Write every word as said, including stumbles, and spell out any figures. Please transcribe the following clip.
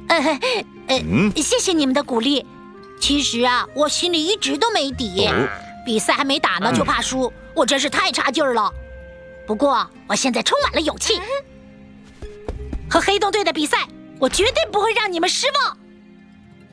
呃呃，嗯、谢谢你们的鼓励。其实啊，我心里一直都没底，哦、比赛还没打呢就怕输，嗯、我真是太差劲儿了。不过我现在充满了勇气，和黑洞队的比赛，我绝对不会让你们失望。